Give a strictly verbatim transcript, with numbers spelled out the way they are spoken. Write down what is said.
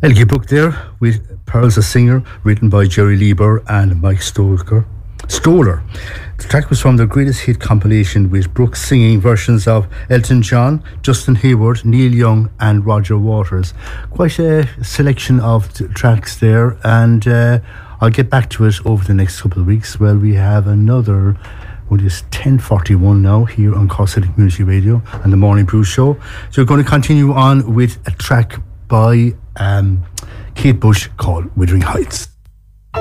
Elgie Book there with Pearls a Singer, written by Jerry Lieber and Mike Stoker. Stoller. The track was from their greatest hit compilation, with Brooks singing versions of Elton John, Justin Hayward, Neil Young and Roger Waters. Quite a selection of t- tracks there, and uh, I'll get back to it over the next couple of weeks. Well, we have another, what is ten forty-one now here on Cork City Community Radio and the Morning Brew Show. So we're going to continue on with a track by um, Kate Bush called Wuthering Heights.